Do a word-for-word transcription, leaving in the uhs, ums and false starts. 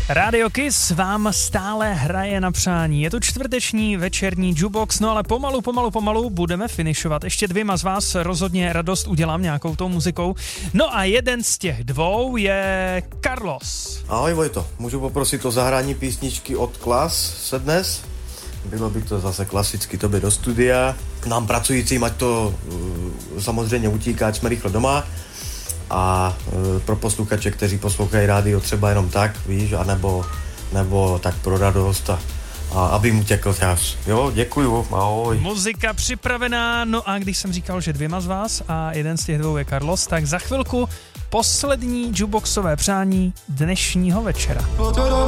Rádio Kiss vám stále hraje na přání. Je to čtvrteční večerní jukebox, no ale pomalu, pomalu, pomalu budeme finišovat. Ještě dvěma z vás rozhodně radost udělám nějakou tou muzikou. No a jeden z těch dvou je Carlos. Ahoj Vojto, můžu poprosit o zahrání písničky od Klas se dnes? Bylo by to zase klasicky tobě do studia. K nám pracujícím, ať to uh, samozřejmě utíká, ať jsme rychle doma. A uh, pro posluchače, kteří poslouchají rádio třeba jenom tak, víš, anebo, nebo tak pro radost a, a aby mu těkl čas. Jo, děkuju, ahoj. Muzika připravená, no a když jsem říkal, že dvěma z vás a jeden z těch dvou je Carlos, tak za chvilku poslední jukeboxové přání dnešního večera.